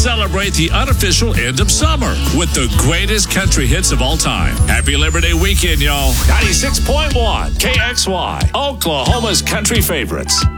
celebrate the unofficial end of summer with the greatest country hits of all time. Happy Labor Day weekend, y'all. 96.1 KXY, Oklahoma's country favorites.